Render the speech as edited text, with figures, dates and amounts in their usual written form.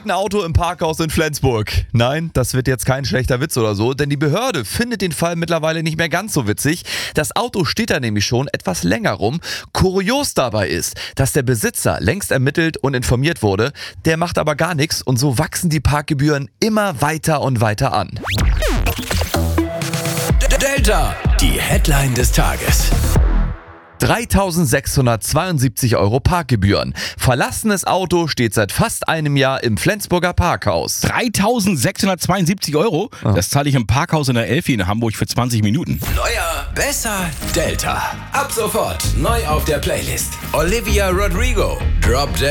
Steht ein Auto im Parkhaus in Flensburg. Nein, das wird jetzt kein schlechter Witz oder so, denn die Behörde findet den Fall mittlerweile nicht mehr ganz so witzig. Das Auto steht da nämlich schon etwas länger rum. Kurios dabei ist, dass der Besitzer längst ermittelt und informiert wurde. Der macht aber gar nichts und so wachsen die Parkgebühren immer weiter und weiter an. Delta, die Headline des Tages. 3.672 € Parkgebühren. Verlassenes Auto steht seit fast einem Jahr im Flensburger Parkhaus. 3.672 €? Das zahle ich im Parkhaus in der Elfi in Hamburg für 20 Minuten. Neuer, besser, Delta. Ab sofort neu auf der Playlist. Olivia Rodrigo, Drop Dead.